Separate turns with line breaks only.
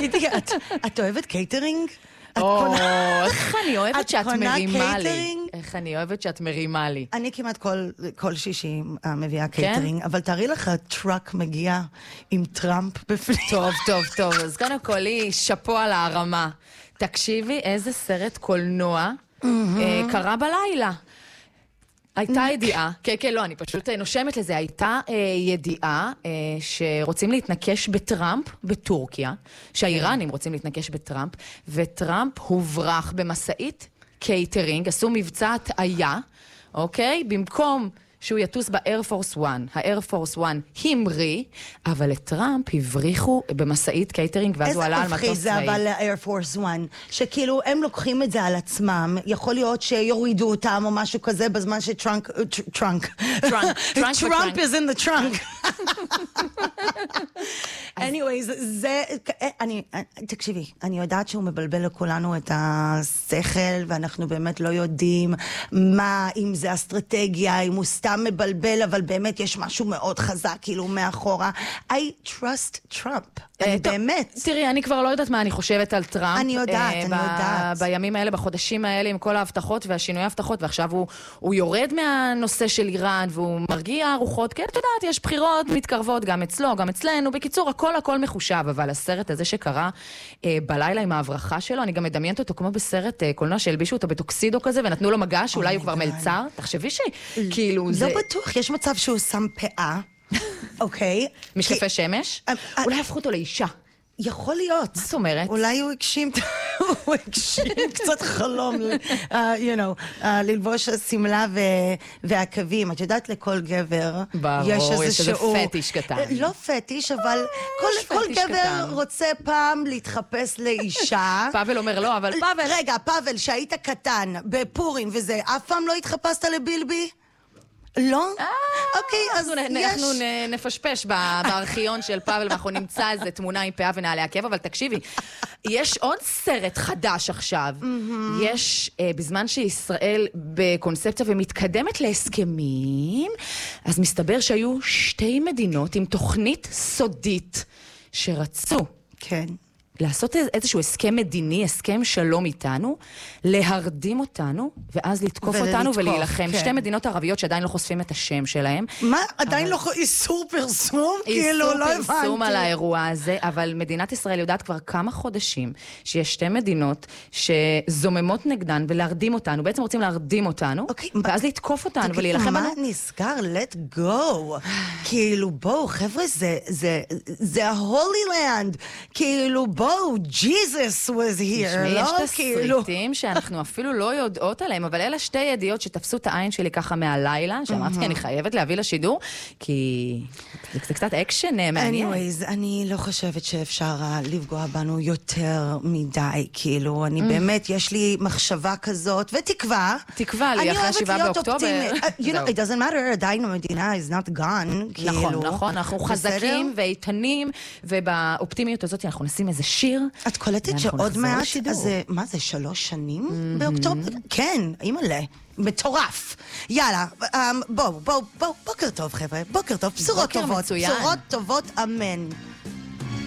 תגידי, את אוהבת קייטרינג?
איך אני אוהבת שאת מרימה לי.
קייטרינג?
איך אני אוהבת שאת מרימה לי.
אני כמעט כל שישי מביאה קייטרינג, אבל תארי לך, טראק מגיע עם טראמפ בפנים.
טוב. אז קודם כל, לי שפו על הרמה. תקשיבי, איזה סרט קולנוע קרה בלילה. הייתה ידיעה, כן, לא, אני פשוט נושמת לזה, הייתה ידיעה שרוצים להתנקש בטראמפ בטורקיה, שהאיראנים רוצים להתנקש בטראמפ, וטראמפ הוברח במסעית קייטרינג, עשו מבצע הטעיה, אוקיי? במקום שהוא יטוס באייר פורס 1, האייר פורס 1 המריא, אבל לטראמפ הבריחו במסעית קייטרינג, ואז הוא עלה על מטוס צבאי.
איזה מפחיד זה אבל לאייר פורס 1, שכאילו הם לוקחים את זה על עצמם, יכול להיות שיורידו אותם או משהו כזה בזמן שטראמפ is in the trunk. anyways, תקשיבי, אני יודעת שהוא מבלבל לכולנו את השכל, ואנחנו באמת לא יודעים מה, אם זה אסטרטגיה, אם הוא סתם מבלבל, אבל באמת יש משהו מאוד חזק, כאילו מאחורה. I trust Trump. אני באמת.
תראי, אני כבר לא יודעת מה אני חושבת על טראמפ.
אני יודעת.
בימים האלה, בחודשים האלה, עם כל ההבטחות והשינוי ההבטחות, ועכשיו הוא יורד מהנושא של איראן, והוא מרגיע רוחות, כי את יודעת, יש בחירות מתקרבות גם אצלו, גם אצלנו. בקיצור, הכל מחושב, אבל הסרט הזה שקרה בלילה עם ההברחה שלו, אני גם מדמיינת אותו כמו בסרט קולנוע שהלבישו אותו בטוקסידו כזה, ונתנו לו מגש, אולי הוא כבר מלצר. תחשבי שכאילו זה...
לא בטוח, יש מצב שהוא שם פאה. אוקיי.
משקפי שמש? אולי הפכו אותו לאישה.
יכול להיות.
מה זאת אומרת?
אולי הוא הגשים קצת חלום, ללבוש סמלה והקווים. את יודעת, לכל גבר יש איזה
פטיש קטן.
לא פטיש, אבל כל גבר רוצה פעם להתחפש לאישה.
פאבל אומר לא, אבל פאבל...
רגע, פאבל, שהיית קטן בפורים וזה, אף פעם לא התחפשת לבילבי? לא? אוקיי, אז
אנחנו נפשפש בארכיון של פאבל, ואנחנו נמצא איזה תמונה עם פאה ונעלי עקב, אבל תקשיבי, יש עוד סרט חדש עכשיו. יש, בזמן שישראל בקונספציה ומתקדמת להסכמים, אז מסתבר שהיו שתי מדינות עם תוכנית סודית שרצו.
כן.
לעשות איזשהו הסכם מדיני, הסכם שלום איתנו, להרדים אותנו, ואז לתקוף אותנו ולהילחם. שתי מדינות ערביות שעדיין לא חושפים את השם שלהם.
מה? עדיין לא איסור פרסום? כאילו, לא הבנתי.
איסור פרסום על האירוע הזה, אבל מדינת ישראל יודעת כבר כמה חודשים שיש שתי מדינות שזוממות נגדן ולהרדים אותנו, בעצם רוצים להרדים אותנו, ואז לתקוף אותנו ולהילחם.
מה נסגר? Let go. כאילו, בואו, חבר'ה, זה ה-Holy Land. כאילו, בואו, Jesus was here,
יש תסריטים שאנחנו אפילו לא יודעות עליהם, אבל אלה שתי ידיעות שתפסו את העין שלי ככה מהלילה, שאמרתי, אני חייבת להביא לשידור, כי זה קצת אקשן מעניין.
anyways, אני לא חושבת שאפשר לפגוע בנו יותר מדי, כאילו, אני באמת, יש לי מחשבה כזאת, ותקווה.
תקווה לי, אחרי 7 באוקטובר.
You know, it doesn't matter, עדיין המדינה is not gone,
נכון, אנחנו חזקים ואיתנים, ובאופטימיות הזאת אנחנו נשים איזה שיר.
את קולטת שעוד מעט, מה זה, 3 שנים באוקטובר? כן, אימא'לה, מטורף. יאללה, בואו, בוקר טוב חבר'ה, בוקר טוב, בשורות טובות, אמן.